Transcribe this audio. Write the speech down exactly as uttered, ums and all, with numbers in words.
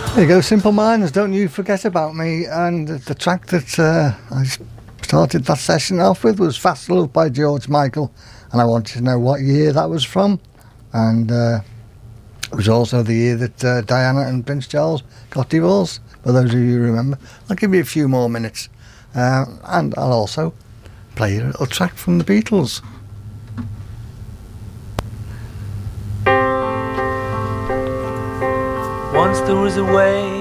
There you go, Simple Minds, Don't You Forget About Me. And the track that uh, I started that session off with was Fast Love by George Michael, and I wanted to know what year that was from. And uh, it was also the year that uh, Diana and Prince Charles got divorced, for those of you who remember. I'll give you a few more minutes, uh, and I'll also play you a little track from the Beatles. Once there was a way